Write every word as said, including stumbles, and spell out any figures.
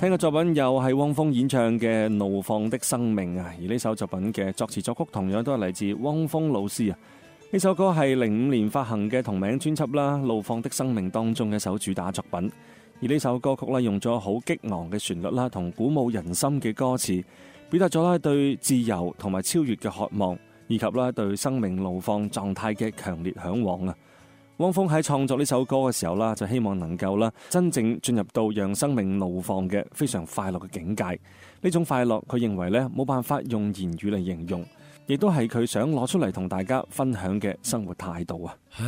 聽嘅作品又係汪峰演唱嘅《怒放的生命》啊，而呢首作品嘅作詞作曲同樣都係嚟自汪峰老師啊。呢首歌係零五年發行嘅同名專輯啦，《怒放的生命》當中嘅一首主打作品。而呢首歌曲咧用咗好激昂嘅旋律啦，同鼓舞人心嘅歌詞，表達咗咧對自由同埋超越嘅渴望，以及咧對生命怒放狀態嘅強烈向往啊。汪峰喺創作呢首歌嘅時候啦，就希望能夠啦真正進入到讓生命怒放嘅非常快樂嘅境界。呢種快樂，佢認為咧冇辦法用言語嚟形容，亦都係佢想攞出嚟同大家分享嘅生活態度啊。